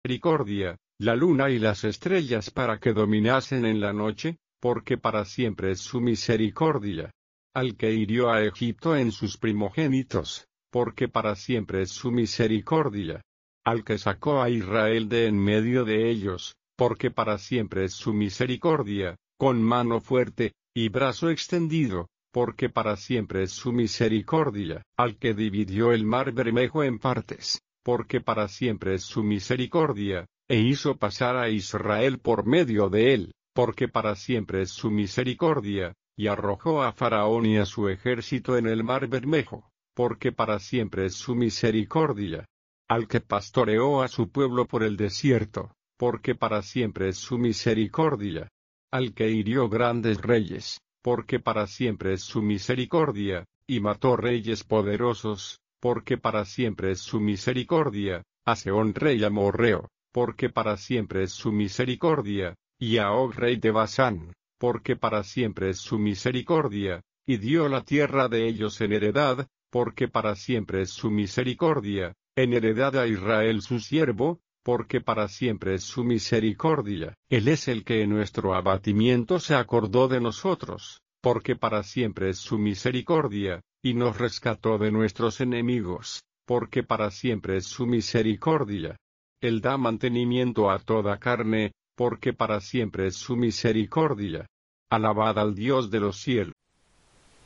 misericordia, la luna y las estrellas para que dominasen en la noche, porque para siempre es su misericordia. Al que hirió a Egipto en sus primogénitos, porque para siempre es su misericordia. Al que sacó a Israel de en medio de ellos, porque para siempre es su misericordia, con mano fuerte, y brazo extendido, porque para siempre es su misericordia. Al que dividió el mar Bermejo en partes, porque para siempre es su misericordia, e hizo pasar a Israel por medio de él, porque para siempre es su misericordia, y arrojó a Faraón y a su ejército en el mar Bermejo, porque para siempre es su misericordia. Al que pastoreó a su pueblo por el desierto, porque para siempre es su misericordia. Al que hirió grandes reyes, porque para siempre es su misericordia, y mató reyes poderosos, porque para siempre es su misericordia, a Sehón rey amorreo, porque para siempre es su misericordia, y a Og rey de Basán, porque para siempre es su misericordia, y dio la tierra de ellos en heredad, porque para siempre es su misericordia, en heredad a Israel su siervo, porque para siempre es su misericordia. Él es el que en nuestro abatimiento se acordó de nosotros, porque para siempre es su misericordia, y nos rescató de nuestros enemigos, porque para siempre es su misericordia. Él da mantenimiento a toda carne, porque para siempre es su misericordia. Alabad al Dios de los cielos.